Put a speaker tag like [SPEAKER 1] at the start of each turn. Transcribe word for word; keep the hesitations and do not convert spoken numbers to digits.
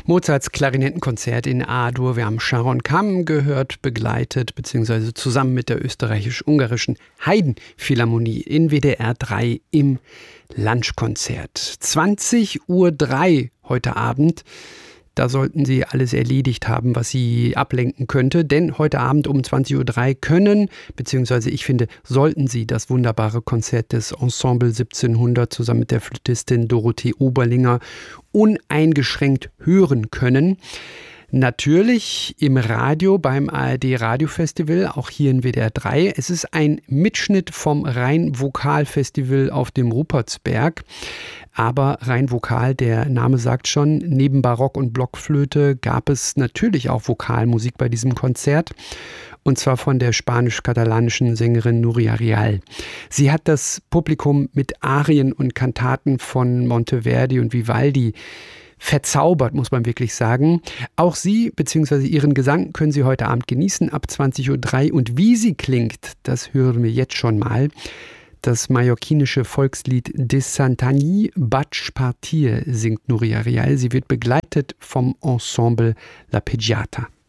[SPEAKER 1] Mozarts Klarinettenkonzert in A-Dur. Wir haben Sharon Kam gehört, begleitet bzw. zusammen mit der österreichisch-ungarischen Haydn-Philharmonie in W D R drei im Lunchkonzert. zwanzig Uhr drei heute Abend. Da sollten Sie alles erledigt haben, was Sie ablenken könnte. Denn heute Abend um zwanzig Uhr drei können, beziehungsweise ich finde, sollten Sie das wunderbare Konzert des Ensemble siebzehnhundert zusammen mit der Flötistin Dorothee Oberlinger uneingeschränkt hören können. Natürlich im Radio beim A R D Radiofestival, auch hier in W D R drei. Es ist ein Mitschnitt vom Rhein-Vokal-Festival auf dem Rupertsberg. Aber rein vokal, der Name sagt schon, neben Barock und Blockflöte gab es natürlich auch Vokalmusik bei diesem Konzert. Und zwar von der spanisch-katalanischen Sängerin Núria Rial. Sie hat das Publikum mit Arien und Kantaten von Monteverdi und Vivaldi verzaubert, muss man wirklich sagen. Auch sie bzw. ihren Gesang können Sie heute Abend genießen ab zwanzig Uhr drei. Und wie sie klingt, das hören wir jetzt schon mal. Das mallorquinische Volkslied Des Santani Batch Partir singt Núria Rial. Sie wird begleitet vom Ensemble La Peggiata.